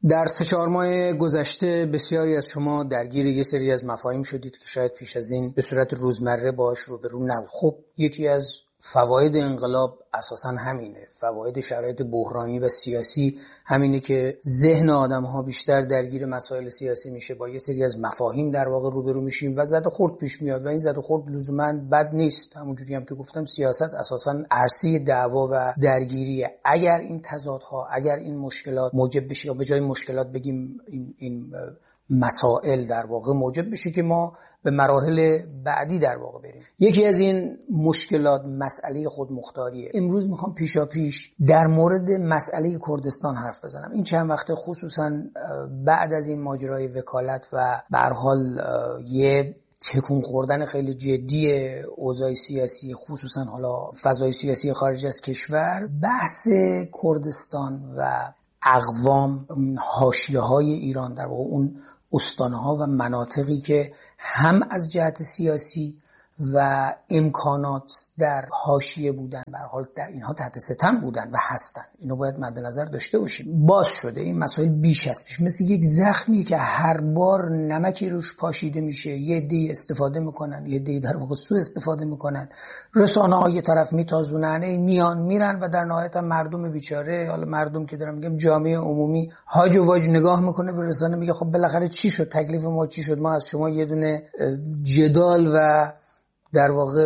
در 3-4 ماه گذشته بسیاری از شما درگیر یه سری از مفاهیم شدید که شاید پیش از این به صورت روزمره باهاش روبرو نبود. خب یکی از فواید انقلاب اساساً همینه، فواید شرایط بحرانی و سیاسی همینه که ذهن آدم‌ها بیشتر درگیر مسائل سیاسی میشه، با یه سری از مفاهیم در واقع روبرو میشیم و زد و خورد پیش میاد و این زد و خورد لزوماً بد نیست. همونجوری هم که گفتم سیاست اساساً عرصه دعوا و درگیریه. اگر این تضادها، اگر این مشکلات موجب بشه، یا به جای مشکلات بگیم این مسائل در واقع موجب بشه که ما به مراحل بعدی در واقع بریم. یکی از این مشکلات مسئله خودمختاریه. امروز میخوام پیشاپیش در مورد مسئله کردستان حرف بزنم. این چند وقته خصوصا بعد از این ماجرای وکالت و به هر حال یه تکون خوردن خیلی جدی اوضاع سیاسی، خصوصا حالا فضای سیاسی خارج از کشور، بحث کردستان و اقوام، حاشیه‌های ایران، در واقع اون استان‌ها و مناطقی که هم از جهت سیاسی و امکانات در حاشیه بودن، به هر حال در اینها تحت ستم بودن و هستن، اینو باید مد نظر داشته باشیم. باز شده این مسائل بیش از پیش، مثل یک زخمی که هر بار نمکی روش پاشیده میشه، یه عده‌ای استفاده میکنن، یه عده‌ای در واقع سوء استفاده میکنن، رسانه‌ها یه طرف میتازونن، میان میرن و در نهایت مردم بیچاره، حالا مردم که دارم میگم جامعه عمومی، هاج و واج نگاه میکنه به رسانه، میگه خب بالاخره چی شد، تکلیف ما چی شد، ما از شما یه دونه جدال و در واقع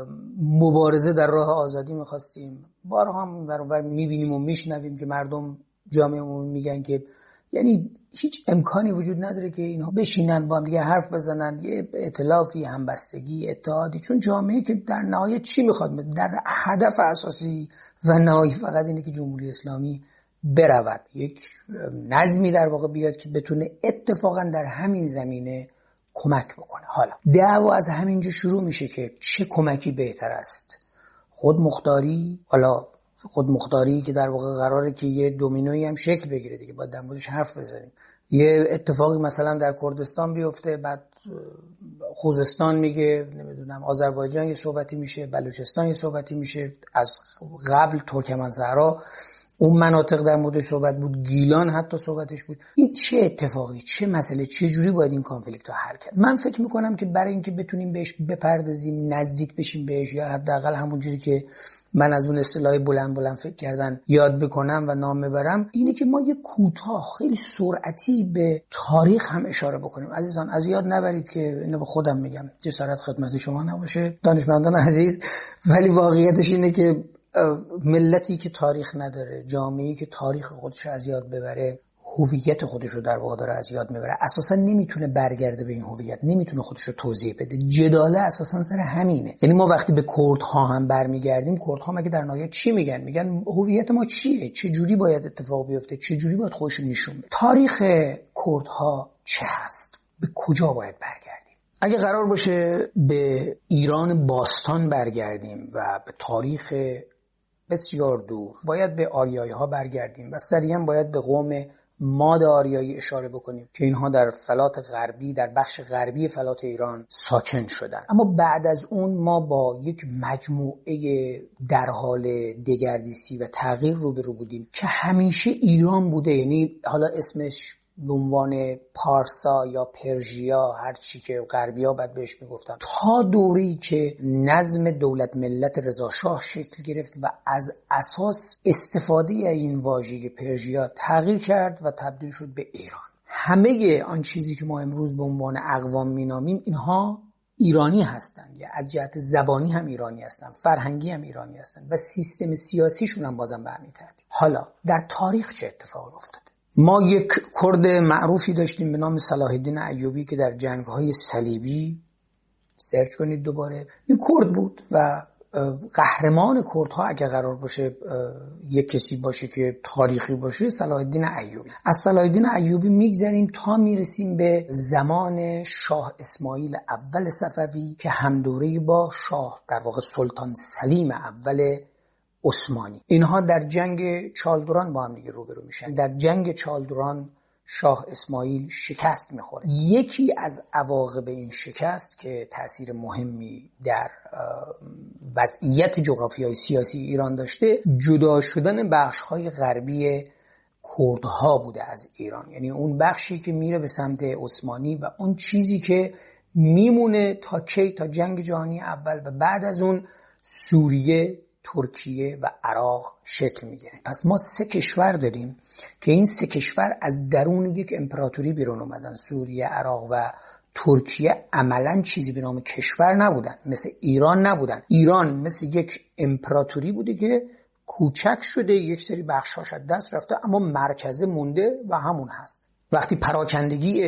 مبارزه در راه آزادی می‌خواستیم. بارها هم برابر می‌بینیم و میشنویم که مردم، جامعه عمومی میگن که یعنی هیچ امکانی وجود نداره که اینها بشینن با هم دیگه حرف بزنن، یه ائتلافی، همبستگی، اتحادی، چون جامعه که در نهایت چی میخواد؟ در هدف اساسی و نهایی فقط اینه که جمهوری اسلامی برود، یک نظمی در واقع بیاد که بتونه اتفاقا در همین زمینه کمک بکنه. حالا دعوا از همینجا شروع میشه که چه کمکی بهتر است، خودمختاری؟ حالا خودمختاری که در واقع قراره که یه دومینویی هم شکل بگیره دیگه، باید در موردش حرف بزنیم. یه اتفاقی مثلا در کردستان بیفته، بعد خوزستان میگه، نمیدونم آذربایجان یه صحبتی میشه، بلوچستان یه صحبتی میشه، از قبل ترکمن‌صحرا اون مناطق در مورد صحبت بود، گیلان حتی صحبتش بود. این چه اتفاقی، چه مسئله، چه جوری باید این کانفلیکت رو حل کرد؟ من فکر میکنم که برای اینکه بتونیم بهش بپردازیم، نزدیک بشیم بهش، یا حداقل همون جوری که من از اون اصطلاح بلند فکر کردن یاد بکنم و نام ببرم، اینه که ما یه کوتاه خیلی سرعتی به تاریخ هم اشاره بکنیم. عزیزان از یاد نبرید که اینو به خودم میگم، جسارت خدمت شما نباشه دانشمندان عزیز، ولی واقعیتش اینه که ملتی که تاریخ نداره، جامعه‌ای که تاریخ خودش از یاد ببره، هویت خودش رو در واقع داره از یاد میبره، اساسا نمیتونه برگرده به این هویت، نمیتونه خودش رو توضیح بده. جداله اساسا سر همینه. یعنی ما وقتی به کردها هم برمیگردیم، کردها مگه در نهایت چی میگن؟ میگن هویت ما چیه، چه جوری باید اتفاق بیفته، چه جوری باید خودش نشون بده. تاریخ کردها چه هست، به کجا باید برگردیم؟ اگه قرار باشه به ایران باستان برگردیم و به تاریخ بسیار دور، باید به آریایی ها برگردیم و سریعا باید به قوم ماد آریایی اشاره بکنیم که اینها در فلات غربی، در بخش غربی فلات ایران ساکن شدن. اما بعد از اون ما با یک مجموعه در حال دگردیسی و تغییر روبرو بودیم که همیشه ایران بوده، یعنی حالا اسمش به عنوان پارسا یا پرژیا، هر چی که غربی‌ها بعد بهش میگفتن، تا دوره‌ای که نظم دولت ملت رضا شاه شکل گرفت و از اساس استفاده این واژه پرژیا تغییر کرد و تبدیل شد به ایران. همه آن چیزی که ما امروز به عنوان اقوام مینامیم، اینها ایرانی هستند، یا از جهت زبانی هم ایرانی هستند، فرهنگی هم ایرانی هستند و سیستم سیاسیشون هم بازم به همین ترتیب. حالا در تاریخ چه اتفاقی افتاده؟ ما یک کرد معروفی داشتیم به نام صلاح الدین ایوبی که در جنگ‌های صلیبی، سرچ کنید دوباره، این کرد بود و قهرمان کردها اگه قرار باشه یک کسی باشه که تاریخی باشه، صلاح الدین ایوبی. از صلاح الدین ایوبی میگذریم تا میرسیم به زمان شاه اسماعیل اول صفوی که همدوره با شاه در واقع سلطان سلیم اول عثمانی. اینها در جنگ چالدوران با هم دیگه روبرو میشن. در جنگ چالدوران شاه اسماعیل شکست میخوره. یکی از عواقب این شکست که تأثیر مهمی در وضعیت جغرافیایی سیاسی ایران داشته، جدا شدن بخش‌های غربی کردها بوده از ایران، یعنی اون بخشی که میره به سمت عثمانی و اون چیزی که میمونه تا کی؟ تا جنگ جهانی اول و بعد از اون سوریه، ترکیه و عراق شکل میگیره. پس ما 3 کشور داریم که این 3 کشور از درون یک امپراتوری بیرون اومدن. سوریه، عراق و ترکیه عملاً چیزی به نام کشور نبودن، مثل ایران نبودن. ایران مثل یک امپراتوری بوده که کوچک شده، یک سری بخشاش از دست رفته، اما مرکز مونده و همون هست. وقتی پراکندگی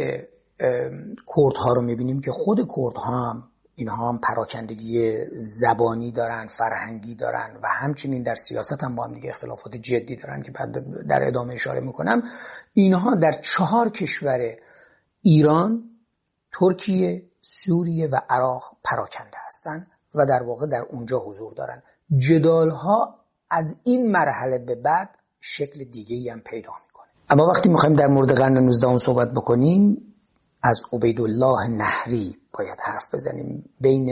کردها رو میبینیم که خود کردها هم اینها هم پراکندگی زبانی دارن، فرهنگی دارن و همچنین در سیاست هم با هم دیگه اختلافات جدی دارن که بعد در ادامه اشاره میکنم. اینها در 4 کشور ایران، ترکیه، سوریه و عراق پراکنده هستن و در واقع در اونجا حضور دارن. جدالها از این مرحله به بعد شکل دیگه‌ای هم پیدا میکنه. اما وقتی میخوایم در مورد قرن 19 صحبت بکنیم، از عبیدالله نهری باید حرف بزنیم. بین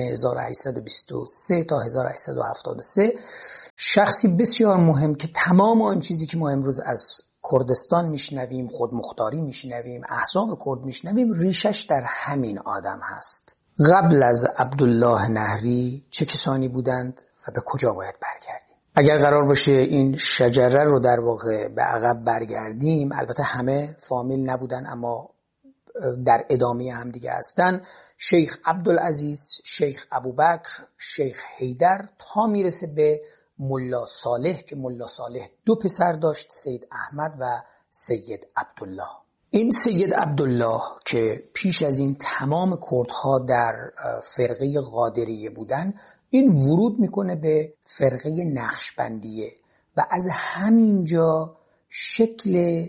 1823 تا 1873 شخصی بسیار مهم که تمام آن چیزی که ما امروز از کردستان میشنویم، خودمختاری میشنویم، احزاب کرد میشنویم، ریشش در همین آدم هست. قبل از عبدالله نهری چه کسانی بودند و به کجا باید برگردیم؟ اگر قرار باشه این شجره رو در واقع به عقب برگردیم، البته همه فامیل نبودن اما در ادامه هم دیگه هستن. شیخ عبدالعزیز، شیخ ابوبکر، شیخ حیدر تا میرسه به ملا صالح که ملا صالح 2 پسر داشت، سید احمد و سید عبدالله. این سید عبدالله که پیش از این تمام کردها در فرقه قادریه بودن، این ورود میکنه به فرقه نقشبندیه و از همینجا شکل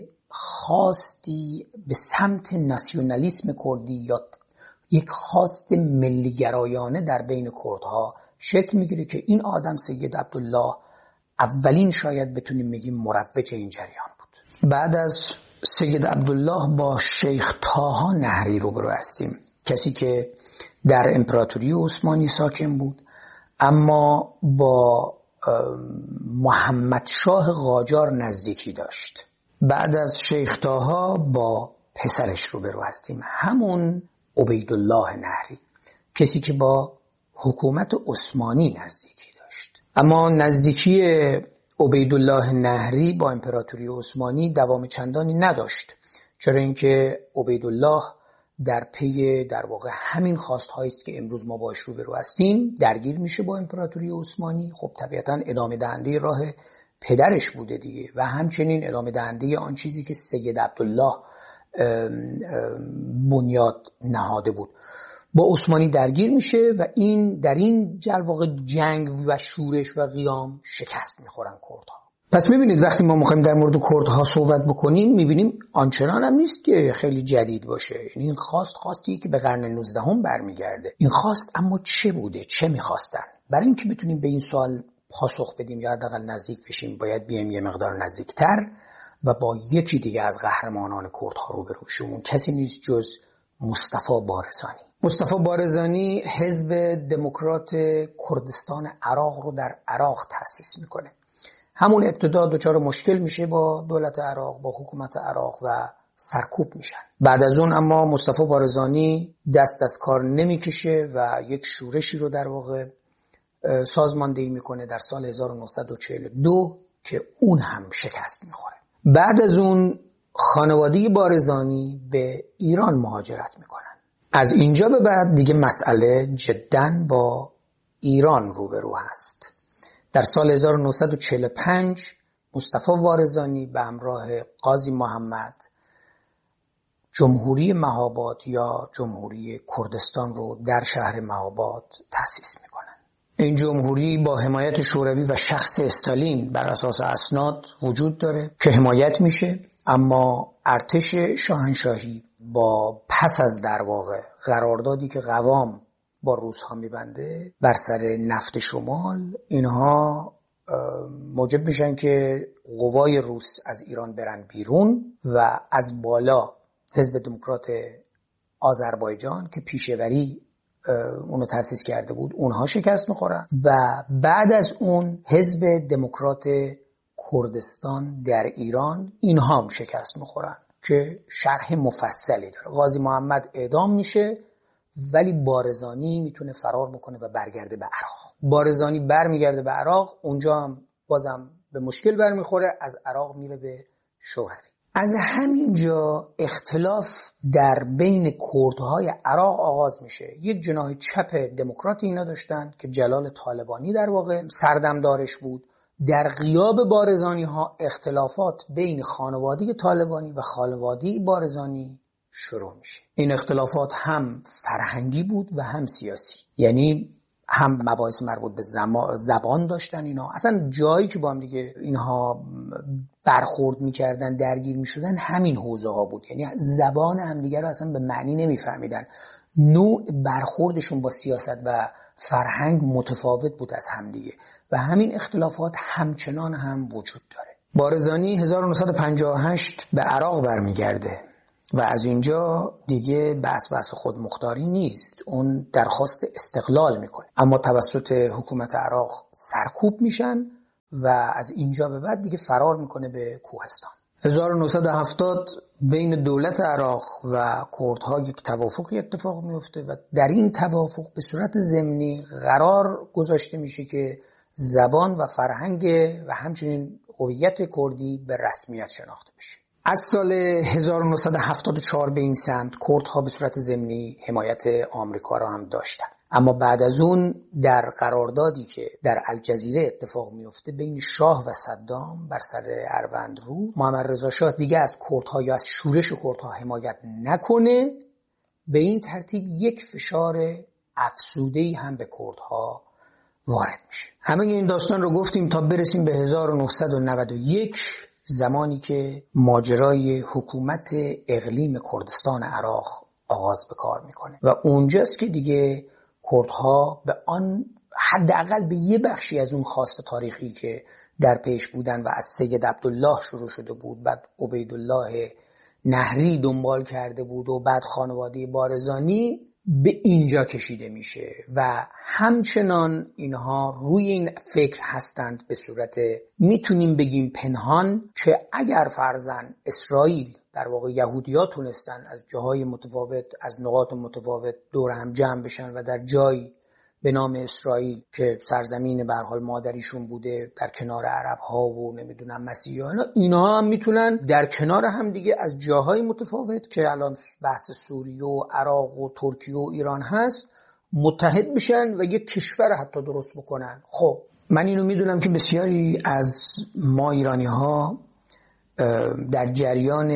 خاصی به سمت ناسیونالیسم کردی یا یک خواست ملیگرایانه در بین کردها شکل میگیره که این آدم سید عبدالله اولین شاید بتونیم بگیم مروج این جریان بود. بعد از سید عبدالله با شیخ طاها نهری روبرو هستیم، کسی که در امپراتوری عثمانی ساکن بود اما با محمد شاه قاجار نزدیکی داشت. بعد از شیخ طاها با پسرش روبرو هستیم، همون عبیدالله نهری، کسی که با حکومت عثمانی نزدیکی داشت. اما نزدیکی عبیدالله نهری با امپراتوری عثمانی دوام چندانی نداشت، چرا اینکه عبیدالله در پی در واقع همین خواست‌هایی است که امروز ما باش روبرو هستیم درگیر میشه با امپراتوری عثمانی. خب طبیعتاً ادامه دهنده راه پدرش بوده دیگه و همچنین ادامه دهنده آن چیزی که سید عبدالله بنیاد نهاده بود. با عثمانی درگیر میشه و این در این واقع جنگ و شورش و قیام شکست میخورن کردها. پس میبینید وقتی ما میخوایم در مورد کردها صحبت بکنیم میبینیم آنچنان هم نیست که خیلی جدید باشه. یعنی این خواستی که به قرن 19 برمیگرده. این خواست اما چه بوده؟ چه میخواستن؟ برای اینکه بتونیم به این سوال پاسخ بدیم یا حداقل نزدیک بشیم باید بیایم یه مقدار نزدیکتر و با یکی دیگه از قهرمانان کردها روبرو شیم. کسی نیست جز مصطفی بارزانی. مصطفی بارزانی حزب دموکرات کردستان عراق رو در عراق تأسیس میکنه. همون ابتدا دچار مشکل میشه با دولت عراق، با حکومت عراق و سرکوب میشن. بعد از اون اما مصطفی بارزانی دست از کار نمیکشه و یک شورشی رو در واقع سازماندهی میکنه در سال 1942 که اون هم شکست میخوره. بعد از اون خانواده بارزانی به ایران مهاجرت میکنن. از اینجا به بعد دیگه مسئله جداً با ایران روبرو هست. در سال 1945 مصطفی بارزانی به همراه قاضی محمد جمهوری مهاباد یا جمهوری کردستان رو در شهر مهاباد تأسیس میکنن. این جمهوری با حمایت شوروی و شخص استالین بر اساس اسناد وجود داره که حمایت میشه، اما ارتش شاهنشاهی با پس از در واقع قراردادی که قوام با روس‌ها میبنده بر سر نفت شمال، اینها موجب میشن که قوای روس از ایران برن بیرون و از بالا حزب دموکرات آذربایجان که پیشه‌وری اونو تأسیس کرده بود اونها شکست میخورن و بعد از اون حزب دموکرات کردستان در ایران اینها هم شکست میخورن که شرح مفصلی داره. قاضی محمد اعدام میشه ولی بارزانی میتونه فرار بکنه و برگرده به عراق. بارزانی برمیگرده به عراق، اونجا هم بازم به مشکل برمیخوره، از عراق میره به شوروی. از همینجا اختلاف در بین کردهای عراق آغاز میشه. یک جناح چپ دموکراتی اینا داشتن که جلال طالبانی در واقع سردمدارش بود. در غیاب بارزانی ها اختلافات بین خانواده طالبانی و خانواده بارزانی شروع میشه. این اختلافات هم فرهنگی بود و هم سیاسی، یعنی هم مباحث مربوط به زبان داشتن. اینا اصلا جایی که با هم دیگه اینها برخورد میکردن، درگیر میشدن، همین حوزه ها بود. یعنی زبان همدیگه رو اصلا به معنی نمیفهمیدن. نوع برخوردشون با سیاست و فرهنگ متفاوت بود از همدیگه و همین اختلافات همچنان هم وجود داره. بارزانی 1958 به عراق برمیگرده و از اینجا دیگه بحث خودمختاری نیست، اون درخواست استقلال میکنه، اما توسط حکومت عراق سرکوب میشن و از اینجا به بعد دیگه فرار میکنه به کوهستان. 1970 بین دولت عراق و کردها یک توافقی اتفاق میفته و در این توافق به صورت ضمنی قرار گذاشته میشه که زبان و فرهنگ و همچنین هویت کردی به رسمیت شناخته بشه. از سال 1974 به این سمت کردها به صورت ضمنی حمایت آمریکا را هم داشتن، اما بعد از اون در قراردادی که در الجزیره اتفاق میفته بین شاه و صدام بر سر اروندرو، محمد رضا شاه دیگه از کردها یا از شورش کردها حمایت نکنه. به این ترتیب یک فشار افزوده‌ای هم به کردها وارد میشه. همه این داستان رو گفتیم تا برسیم به 1991، زمانی که ماجرای حکومت اقلیم کردستان عراق آغاز به کار میکنه و اونجاست که دیگه کردها به آن حداقل به یه بخشی از اون خواست تاریخی که در پیش بودن و از سید عبدالله شروع شده بود، بعد عبیدالله نهری دنبال کرده بود و بعد خانواده بارزانی، به اینجا کشیده میشه و همچنان اینها روی این فکر هستند به صورت میتونیم بگیم پنهان که اگر فرضاً اسرائیل در واقع یهودی‌ها تونستن از جاهای متفاوت، از نقاط متفاوت دور هم جمع بشن و در جایی به نام اسرائیل که سرزمین به هر حال مادریشون بوده در کنار عرب‌ها و نمیدونم مسیحیان، اینا هم میتونن در کنار هم دیگه از جاهای متفاوت که الان بحث سوریه و عراق و ترکیه و ایران هست متحد بشن و یک کشور حتی درست بکنن. خب من اینو میدونم که بسیاری از ما ایرانی‌ها در جریان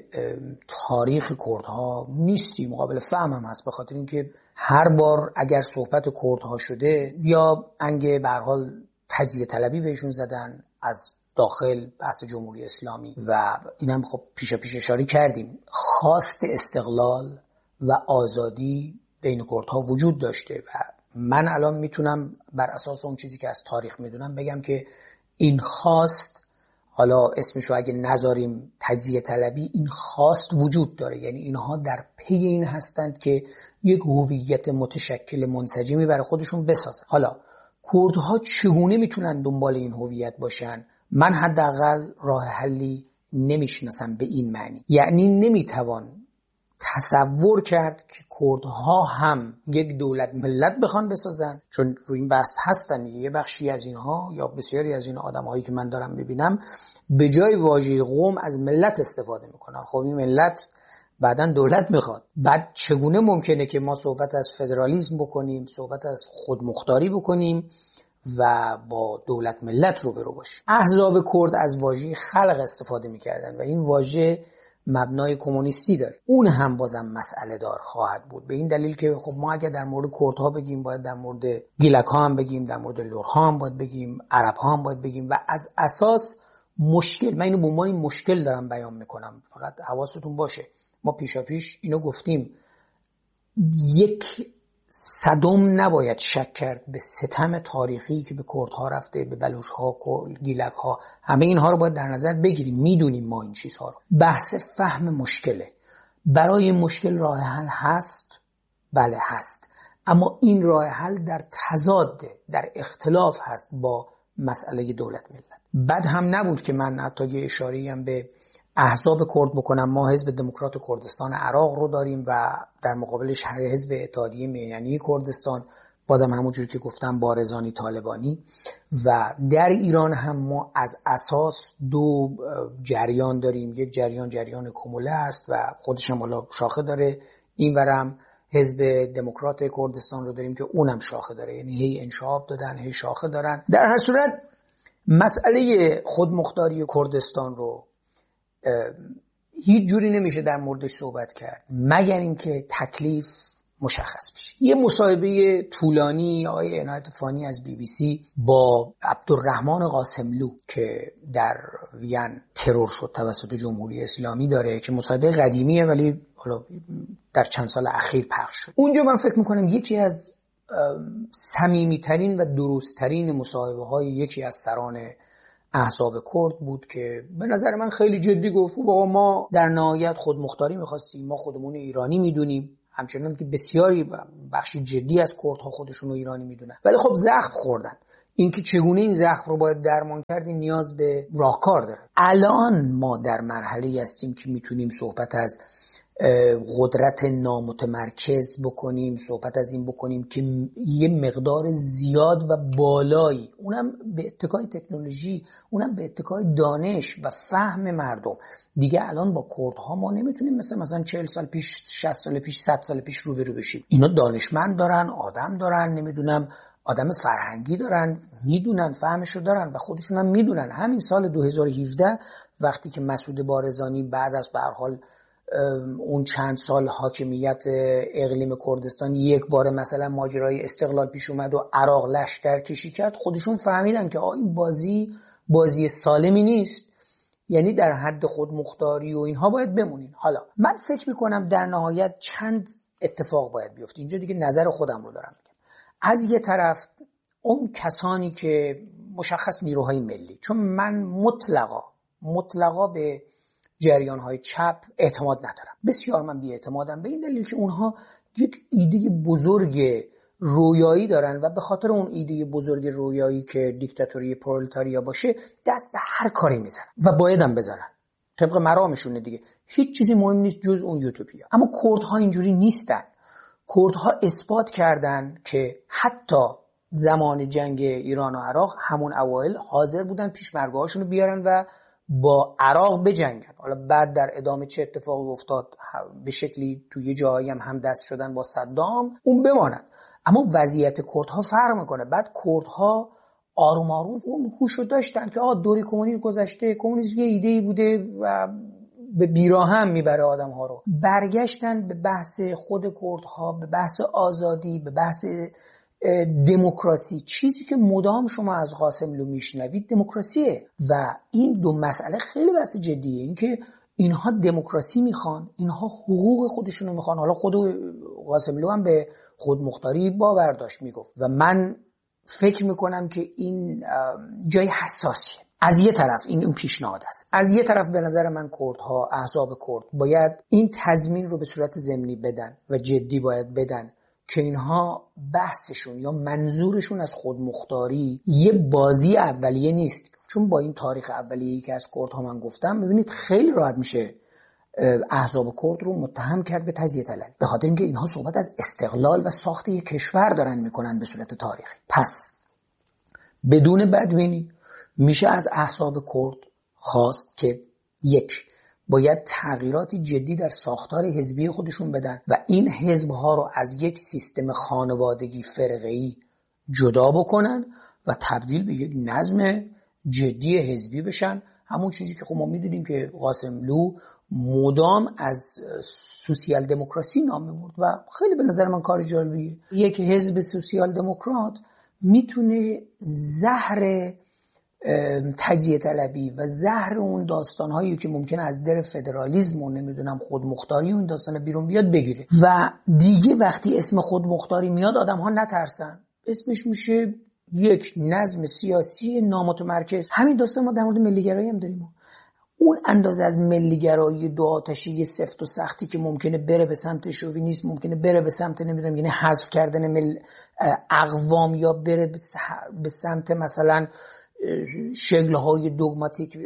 تاریخ کردها نیستیم، قابل فهمم هست، به خاطر اینکه هر بار اگر صحبت کردها شده یا انگ به هر حال تجزیه طلبی بهشون زدن از داخل بحث جمهوری اسلامی و اینم خب پیش اشاره کردیم، خواست استقلال و آزادی بین کردها وجود داشته و من الان میتونم بر اساس اون چیزی که از تاریخ میدونم بگم که این خواست، حالا اسمشو اگه نذاریم تجزیه طلبی، این خواست وجود داره. یعنی اینها در پی این هستند که یک هویت متشکل منسجمی برای خودشون بسازن. حالا کردها چگونه میتونن دنبال این هویت باشن؟ من حداقل راه حلی نمیشناسم به این معنی. یعنی نمیتوان تصور کرد که کردها هم یک دولت ملت بخوان بسازن، چون روی این بحث هستن. یه بخشی از اینها یا بسیاری از این آدم‌هایی که من دارم می‌بینم به جای واژه قوم از ملت استفاده میکنن. خب این ملت بعدن دولت میخواد. بعد چگونه ممکنه که ما صحبت از فدرالیسم بکنیم، صحبت از خودمختاری بکنیم و با دولت ملت روبرو باشیم؟ احزاب کرد از واژه خلق استفاده میکردن و این واژه مبنای کمونیستی داره. اون هم بازم مسئله دار خواهد بود، به این دلیل که خب ما اگر در مورد کردها بگیم باید در مورد گیلک ها هم بگیم، در مورد لرها هم باید بگیم، عرب ها هم باید بگیم و از اساس مشکل، من اینو به عنوان مشکل دارم بیان میکنم، فقط حواستون باشه ما پیش اینو گفتیم، یک صدم نباید شک کرد به ستم تاریخی که به کردها رفته، به بلوچ ها، گیلک ها، همه اینها رو باید در نظر بگیریم. میدونیم ما این چیزها رو. بحث فهم مشکله. برای مشکل راه حل هست؟ بله هست، اما این راه حل در تضاد، در اختلاف هست با مسئله دولت ملت. بد هم نبود که من حتی یه اشاره‌ای هم به احزاب کرد بکنم. ما حزب دموکرات کردستان عراق رو داریم و در مقابلش حزب اتحادیه میهنی کردستان، بازم همونجوری که گفتم بارزانی طالبانی. و در ایران هم ما از اساس دو جریان داریم. یک جریان کموله است و خودش هم حالا شاخه داره، اینورم حزب دموکرات کردستان رو داریم که اونم شاخه داره، یعنی هی انشعاب دادن هی شاخه دارن. در هر صورت مسئله خودمختاری کردستان رو هیچ جوری نمیشه در موردش صحبت کرد مگر اینکه تکلیف مشخص بشه. یه مصاحبه طولانی آقای عنایت فانی از BBC با عبدالرحمن قاسملو که در وین ترور شد توسط جمهوری اسلامی داره که مصاحبه قدیمیه ولی حالا در چند سال اخیر پخش شد. اونجا من فکر میکنم یکی از صمیمیترین و درستترین مصاحبه های یکی از سران احزاب کرد بود که به نظر من خیلی جدی گفت بابا ما در نهایت خودمختاری می‌خواستیم، ما خودمون ایرانی میدونیم، همچنان که بسیاری بخشی جدی از کردها خودشون رو ایرانی میدونن، ولی خب زخم خوردن. اینکه چگونه این زخم رو باید درمان کرد نیاز به راهکار داره. الان ما در مرحله‌ای هستیم که میتونیم صحبت از قدرت نامتمرکز بکنیم، صحبت از این بکنیم که یه مقدار زیاد و بالایی، اونم به اتکای تکنولوژی، اونم به اتکای دانش و فهم مردم. دیگه الان با کردها ما نمیتونیم مثلا 40 سال پیش، 60 سال پیش، 100 سال پیش روبرو بشیم. اینا دانشمند دارن، آدم دارن، نمیدونم آدم فرهنگی دارن، میدونن، فهمشو دارن و خودشون هم میدونن. همین سال 2017 وقتی که مسعود بارزانی بعد از به هر حال اون چند سال حاکمیت اقلیم کردستان یک بار مثلا ماجرای استقلال پیش اومد و عراق لشکر کشی کرد، خودشون فهمیدن که این بازی سالمی نیست، یعنی در حد خودمختاری و اینها باید بمونین. حالا من فکر میکنم در نهایت چند اتفاق باید بیفته. اینجا دیگه نظر خودم رو دارم میگم. از یه طرف اون کسانی که مشخص نیروهای ملی، چون من مطلقا به جریان‌های چپ اعتماد ندارم، بسیار من بی‌اعتمادم، به این دلیل که اونها یک ایده بزرگ رویایی دارن و به خاطر اون ایده بزرگ رویایی که دیکتاتوری پرولتاریا باشه دست به هر کاری میزنن و بایدم بزنن، طبق مرامشونه دیگه. هیچ چیزی مهم نیست جز اون یوتوپیا. اما کردها اینجوری نیستن. کردها اثبات کردن که حتی زمان جنگ ایران و عراق همون اوایل حاضر بودن پیشمرگه‌هاشون رو بیارن و با عراق بجنگن. حالا بعد در ادامه چه اتفاقی افتاد، به شکلی توی جایی هم دست شدن با صدام، اون بماند. اما وضعیت کردها فرق میکنه. بعد کردها آروم آروم اون هوشو داشتن که دوره کمونیسم گذشته، کمونیسم یه ایده‌ای بوده و به بیراهم میبره آدم‌ها رو. برگشتن به بحث خود کردها، به بحث آزادی، به بحث دموکراسی. چیزی که مدام شما از قاسملو میشنوید دموکراسیه و این دو مسئله خیلی بحث جدیه. اینکه اینها دموکراسی میخوان، اینها حقوق خودشونو میخوان. حالا خود قاسملو هم به خودمختاری باور داشت میگفت و من فکر میکنم که این جای حساسیه. از یه طرف این پیشنهاد است، از یه طرف به نظر من کردها، احزاب کرد باید این تضمین رو به صورت ضمنی بدن و جدی باید بدن که اینها بحثشون یا منظورشون از خودمختاری یه بازی اولیه نیست. چون با این تاریخ اولیه‌ای که از کردها من گفتم، ببینید خیلی راحت میشه احزاب کرد رو متهم کرد به تجزیه طلبی، به خاطر اینکه اینها صحبت از استقلال و ساخت یک کشور دارن میکنن به صورت تاریخی. پس بدون بدبینی میشه از احزاب کرد خواست که یک، باید تغییراتی جدی در ساختار حزبی خودشون بدن و این حزبها رو از یک سیستم خانوادگی فرقه‌ای جدا بکنن و تبدیل به یک نظم جدی حزبی بشن. همون چیزی که خب ما میدونیم که قاسملو مدام از سوسیال دموکراسی نام میبرد و خیلی به نظر من کار جالبیه. یک حزب سوسیال دموکرات میتونه زهر تجزیه طلبی و زهر اون داستانهایی که ممکنه از در فدرالیسم و نمیدونم خودمختاری و این داستان بیرون بیاد بگیره و دیگه وقتی اسم خودمختاری میاد آدم ها نترسن. اسمش میشه یک نظم سیاسی نامتمرکز. همین داستان ما در مورد ملیگرایی هم داریم. اون اندازه از ملیگرایی دو آتشی سفت و سختی که ممکنه بره به سمت شووینیسم، ممکنه بره به سمت نمیدونم یعنی حذف کردن اقوام یا بره به سمت مثلا شکل‌های دوگماتیک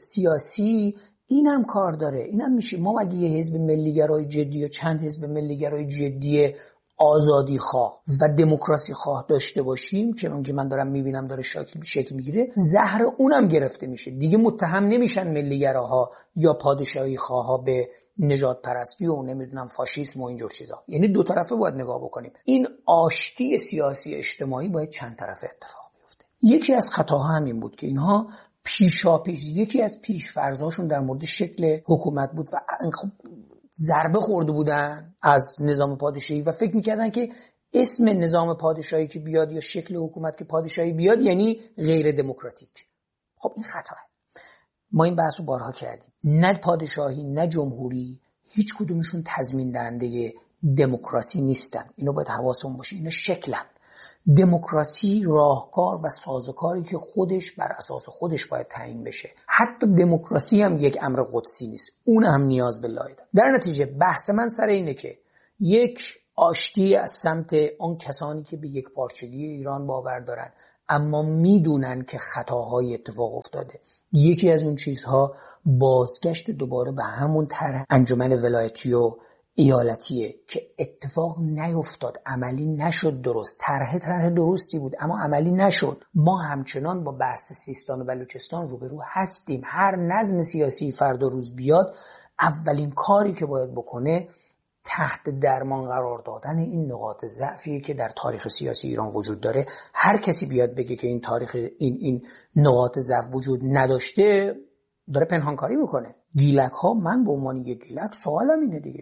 سیاسی اینم کار داره. اینم میشه ما مگه یه حزب ملیگرای جدی یا چند حزب ملیگرای جدی آزادی خواه و دموکراسی خواه داشته باشیم که من دارم میبینم داره شکل میگیره، زهر اونم گرفته میشه دیگه. متهم نمیشن ملیگراها یا پادشاهی خواها به نجات پرستی و نمیدونم فاشیسم و اینجور چیزا. یعنی دو طرفه باید نگاه بکنیم. این آشتی سیاسی اجتماعی باید چند طرفه اتفاق بیفته. یکی از خطاها همین بود که اینها پیشاپیش یکی از پیش‌فرض‌هاشون در مورد شکل حکومت بود و خب ضربه خورده بودن از نظام پادشاهی و فکر میکردن که اسم نظام پادشاهی که بیاد یا شکل حکومت که پادشاهی بیاد یعنی غیر دموکراتیک. خب این خطاست. ما این بحث رو بارها کردیم. نه پادشاهی نه جمهوری هیچ کدومشون تضمین دهنده دموکراسی نیستن. اینو باید حواسمون باشه. اینا شکلن. دموکراسی راهکار و سازوکاری که خودش بر اساس خودش باید تعیین بشه. حتی دموکراسی هم یک امر قدسی نیست. اون هم نیاز به لایه داره. در نتیجه بحث من سر اینه که یک آشتی از سمت اون کسانی که به یک پارچگی ایران باور دارن اما میدونن که خطاهای اتفاق افتاده. یکی از اون چیزها بازگشت دوباره به همون طرح انجمن ولایتی و ایالتیه که اتفاق نیفتاد، عملی نشد. درست طرح درستی بود اما عملی نشد. ما همچنان با بحث سیستان و بلوچستان روبرو هستیم. هر نظم سیاسی فردا روز بیاد اولین کاری که باید بکنه تحت درمان قرار دادن این نقاط ضعفی که در تاریخ سیاسی ایران وجود داره. هر کسی بیاد بگه که این نقاط ضعف وجود نداشته داره پنهانکاری میکنه. گیلک ها، من به عنوان یک گیلک سوالم اینه دیگه،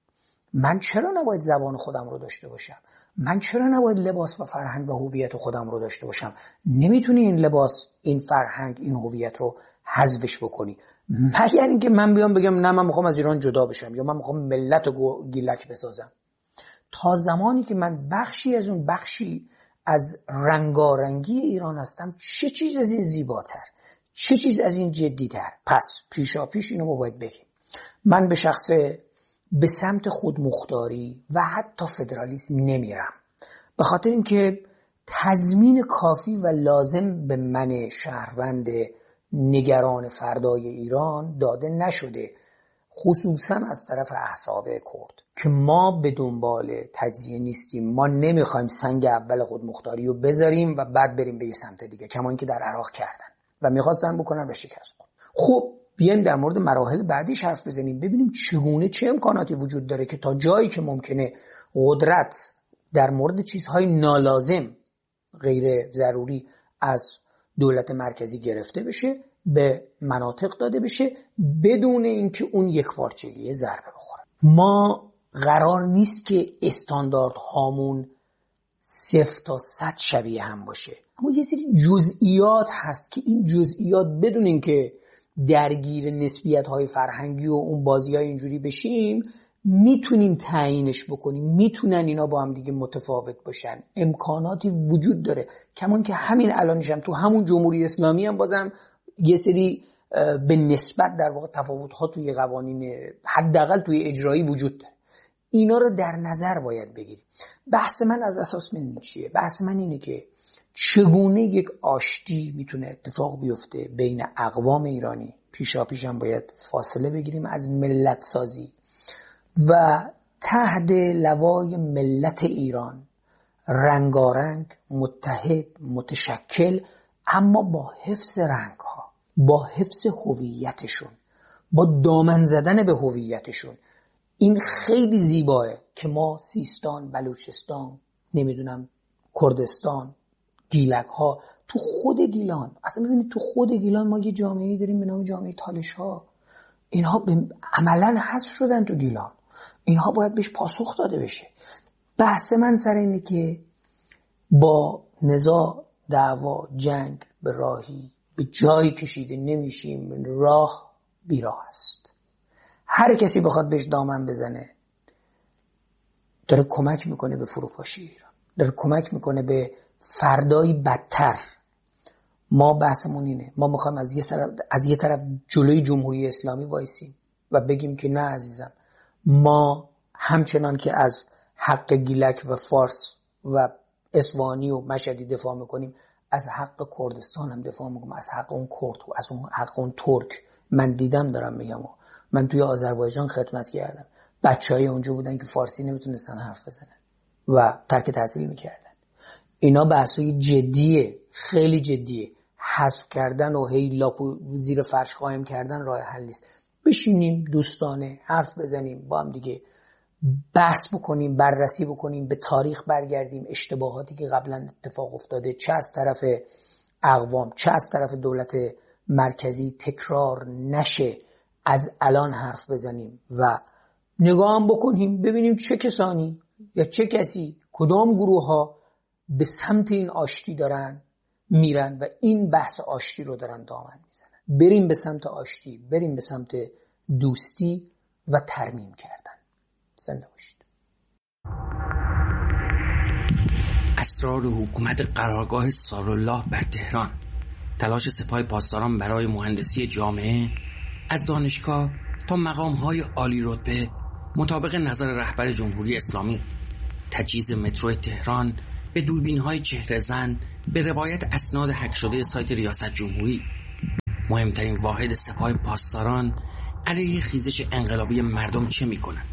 من چرا نباید زبان خودم رو داشته باشم؟ من چرا نباید لباس و فرهنگ و هویت خودم رو داشته باشم؟ نمیتونی این لباس، این فرهنگ، این هویت رو حذفش بکنی مگر اینکه من بیام بگم نه من میخوام از ایران جدا بشم یا من میخوام ملت رو گیلک بسازم. تا زمانی که من بخشی از رنگارنگی ایران هستم، چه چیز از این زیباتر، چه چیز از این جدیتر؟ پس پیشاپیش اینو باید بگیم. من به شخص به سمت خودمختاری و حتی فدرالیسم نمیرم، به خاطر اینکه تضمین کافی و لازم به من شهروند نگران فردای ایران داده نشده، خصوصا از طرف احزاب کرد که ما به دنبال تجزیه نیستیم. ما نمیخوایم سنگ اول خودمختاری رو بذاریم و بعد بریم به یه سمت دیگه، کما اینکه در عراق کردن و میخواستن بکنن و شکست خورد. خب بیایم در مورد مراحل بعدیش حرف بزنیم، ببینیم چه امکاناتی وجود داره که تا جایی که ممکنه قدرت در مورد چیزهای نالازم غیر ضروری از دولت مرکزی گرفته بشه، به مناطق داده بشه بدون اینکه اون یک پارچگی ضربه بخوره. ما قرار نیست که استاندارد هامون 0 تا 100 شبیه هم باشه، اما یه سری جزئیات هست که این جزئیات بدون اینکه درگیر نسبیت های فرهنگی و اون بازی های اینجوری بشیم میتونیم تعیینش بکنیم، میتونن اینا با هم دیگه متفاوت باشن. امکاناتی وجود داره، کمان که همین الانشم تو همون جمهوری اسلامی هم بازم یه سری به نسبت در واقع تفاوت ها توی قوانین حداقل توی اجرایی وجود داره. اینا رو در نظر باید بگیریم. بحث من از اساس من چیه؟ بحث من اینه که چگونه یک آشتی میتونه اتفاق بیفته بین اقوام ایرانی. پیشاپیش هم باید فاصله بگیریم از ملت سازی و تحت لوای ملت ایران، رنگارنگ، متحد، متشکل، اما با حفظ رنگها، با حفظ هویتشون، با دامن زدن به هویتشون. این خیلی زیباه که ما سیستان، بلوچستان، نمیدونم کردستان، گیلک ها، تو خود گیلان، اصلا میبینید تو خود گیلان ما یه جامعه‌ای داریم به نام جامعه تالش ها. اینها عملاً حذف شدن تو گیلان. اینها باید بهش پاسخ داده بشه. بحث من سر اینه که با نزاع، دعوا، جنگ به راهی به جایی کشیده نمیشیم. راه بیراه است. هر کسی بخواد بهش دامن بزنه داره کمک میکنه به فروپاشی ایران، داره کمک میکنه به فردایی بدتر. ما بحثمون اینه، ما میخوایم از یه طرف جلوی جمهوری اسلامی وایسیم و بگیم که نه عزیزم، ما همچنان که از حق گیلک و فارس و اصفهانی و مشهدی دفاع میکنیم، از حق کردستان هم دفاع میکنم، از حق اون کرد و از اون حق اون ترک. من دیدم، دارم میگم، من توی آذربایجان خدمت کردم، بچهای اونجا بودن که فارسی نمیتونستن حرف بزنن و ترک تحصیل میکردن. اینا بحثای جدیه، خیلی جدیه. حذف کردن و هی لاپو زیر فرش قایم کردن راه حل نیست. بشینیم دوستانه حرف بزنیم، با هم دیگه بحث بکنیم، بررسی بکنیم، به تاریخ برگردیم، اشتباهاتی که قبلا اتفاق افتاده چه از طرف اقوام چه از طرف دولت مرکزی تکرار نشه. از الان حرف بزنیم و نگاه هم بکنیم ببینیم چه کسانی یا چه کسی، کدام گروه ها به سمت این آشتی دارن میرن و این بحث آشتی رو دارن دامن میزنن. بریم به سمت آشتی، بریم به سمت دوستی و ترمیم کردن. زنده باشید. اسرار حکومت قرارگاه سارالله بر تهران، تلاش سپاه پاسداران برای مهندسی جامعه از دانشگاه تا مقام‌های عالی رتبه مطابق نظر رهبر جمهوری اسلامی، تجهیز مترو تهران به دوربین‌های چهره‌زن به روایت اسناد هک شده سایت ریاست جمهوری، مهمترین واحد سپاه پاسداران علیه خیزش انقلابی مردم چه می‌کند؟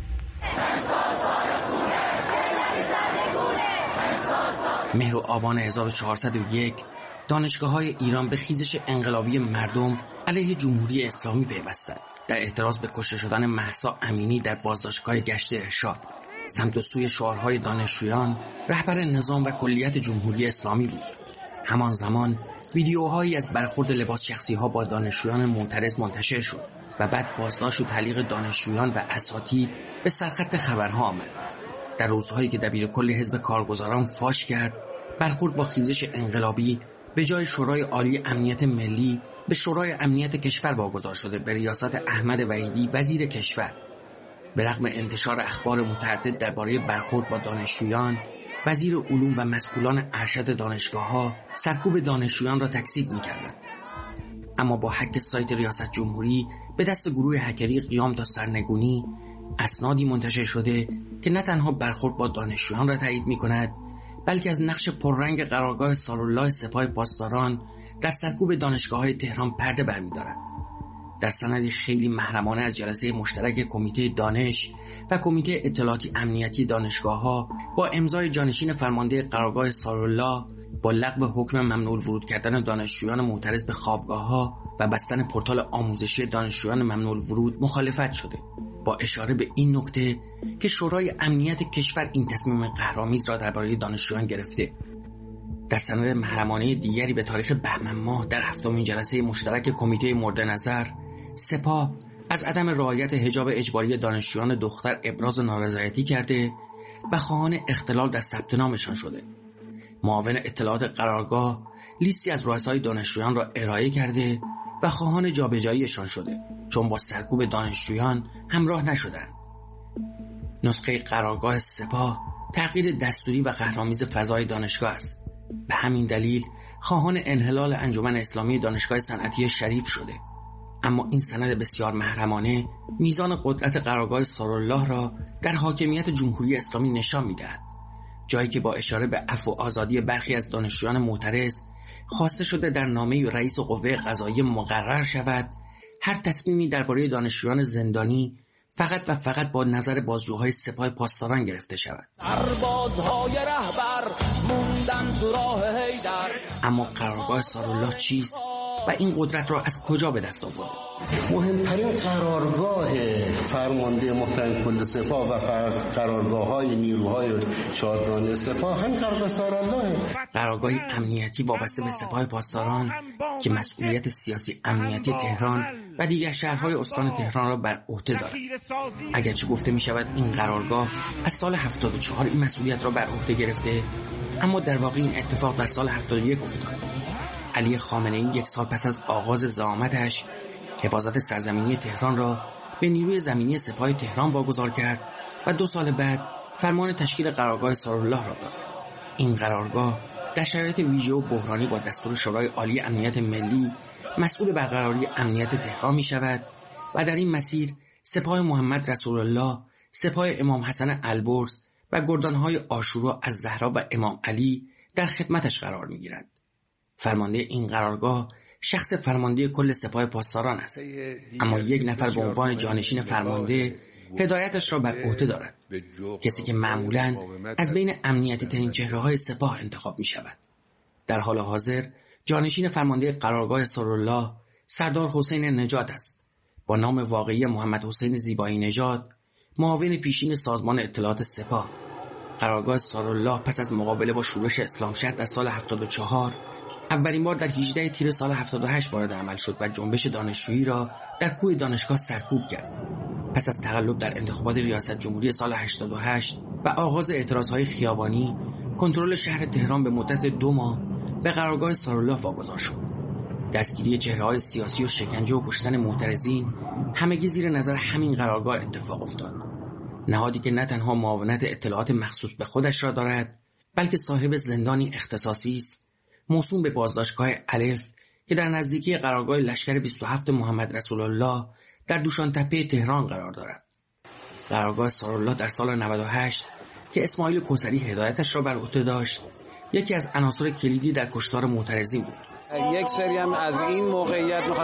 مهر و آبان 1401 دانشگاه‌های ایران به خیزش انقلابی مردم علیه جمهوری اسلامی پیوستند. در اعتراض به کشته شدن مهسا امینی در بازداشتگاه گشت ارشاد، سمت و سوی شعارهای دانشجویان رهبر نظام و کلیت جمهوری اسلامی بود. همان زمان ویدیوهایی از برخورد لباس شخصی‌ها با دانشجویان معترض منتشر شد و بعد بازداشت و تعلیق دانشجویان و اساتید به سرخط خبرها آمد. در روزهایی که دبیرکل حزب کارگزاران فاش کرد برخورد با خیزش انقلابی به جای شورای عالی امنیت ملی به شورای امنیت کشور واگذار شده به ریاست احمد وحیدی وزیر کشور. به رغم انتشار اخبار متعدد درباره برخورد با دانشجویان، وزیر علوم و مسئولان ارشد دانشگاه‌ها سرکوب دانشجویان را تکذیب می‌کردند. اما با هک سایت ریاست جمهوری به دست گروه هکری قیام تا سرنگونی، اسنادی منتشر شده که نه تنها برخورد با دانشجویان را تایید می‌کند، بلکه از نقش پررنگ قرارگاه سارالله سپاه پاسداران در سرکوب دانشگاه‌های تهران پرده برمی‌دارد. در سندی خیلی محرمانه از جلسه مشترک کمیته دانش و کمیته اطلاعاتی امنیتی دانشگاه‌ها با امضای جانشین فرمانده قرارگاه سارالله با لغو حکم ممنوع الورود کردن دانشجویان معترض به خوابگاه‌ها و بستن پورتال آموزشی دانشجویان ممنوع الورود مخالفت شده، با اشاره به این نکته که شورای امنیت کشور این تصمیم قهرآمیز را درباره دانشجویان گرفته. در سند محرمانه دیگری به تاریخ بهمن ماه در 7مین جلسه مشترک کمیته مورد نظر، سپاه از عدم رعایت حجاب اجباری دانشجویان دختر ابراز نارضایتی کرده و خواهان اختلال در ثبت نامشان شده. معاون اطلاعات قرارگاه لیستی از رؤسای دانشجویان را ارائه کرده و خواهان جابجاییشان شده چون با سرکوب دانشجویان همراه نشدند. نسخه قرارگاه سپاه تغییر دستوری و قهرآمیز فضای دانشگاه است. به همین دلیل خواهان انحلال انجمن اسلامی دانشگاه صنعتی شریف شده. اما این سند بسیار محرمانه میزان قدرت قرارگاه سارالله را در حاکمیت جمهوری اسلامی نشان می‌دهد، جایی که با اشاره به عفو و آزادی برخی از دانشجویان معترض خواسته شده در نامه رئیس قوه قضاییه مقرر شود هر تصمیمی درباره دانشجویان زندانی فقط و فقط با نظر بازجوهای سپاه پاسداران گرفته شود. سربازهای رهبر موندن تو راه حیدر. اما قرارگاه سارالله چیست و این قدرت را از کجا به دست آورد؟ مهمترین قرارگاه فرمانده محترم کل سپاه و قرارگاه‌های نیروهای شادران سپاه هم قرارگاه سارالله، قرارگاه امنیتی وابسته به سپاه پاسداران که مسئولیت سیاسی امنیتی تهران و دیگر شهرهای استان تهران را بر عهده دارد. اگرچه گفته می شود این قرارگاه از سال 74 این مسئولیت را بر عهده گرفته، اما در واقع این اتفاق در سال 71 افتاد. علی خامنه‌ای 1 سال پس از آغاز زعامتش حفاظت سرزمینی تهران را به نیروی زمینی سپاه تهران واگذار کرد و 2 سال بعد فرمان تشکیل قرارگاه سارالله را داد. این قرارگاه در شرایط ویژه و بحرانی با دستور شورای عالی امنیت ملی مسئول برقراری امنیت تهران می شود و در این مسیر سپاه محمد رسول الله، سپاه امام حسن البرز و گردانهای عاشورا از زهرا و امام علی در خدمتش قرار می گیرند. فرمانده این قرارگاه شخص فرمانده کل سپاه پاسداران است، اما یک نفر به عنوان جانشین فرمانده هدایتش را بر عهده دارد، کسی که معمولاً از بین امنیتی ترین چهره‌های سپاه انتخاب می شود. در حال حاضر جانشین فرمانده قرارگاه سرالله سردار حسین نژاد است، با نام واقعی محمد حسین زیبایی نژاد، معاون پیشین سازمان اطلاعات سپاه. قرارگاه سرالله پس از مقابله با شورش اسلامشهر در سال 74 اولین بار در 18 تیر سال 78 وارد عمل شد و جنبش دانشجویی را در کوه دانشگاه سرکوب کرد. پس از تقلب در انتخابات ریاست جمهوری سال 88 و آغاز اعتراضهای خیابانی، کنترل شهر تهران به مدت 2 ماه به قرارگاه سرالله واگذار شد. دستگیری چهره‌های سیاسی و شکنجه و کشتن معترضین همگی زیر نظر همین قرارگاه اتفاق افتاد. نهادی که نه تنها معاونت اطلاعات مخصوص به خودش را دارد، بلکه صاحب زندانی اختصاصی است موسوم به بازداشتگاه الف که در نزدیکی قرارگاه لشکر 27 محمد رسول الله در دوشانتپه تهران قرار دارد. قرارگاه سرالله در سال 98 که اسماعیل کوثری هدایتش را بر عهده داشت، یکی از عناصر کلیدی در کشتار معترضین بود. یک سری هم از این موقعیت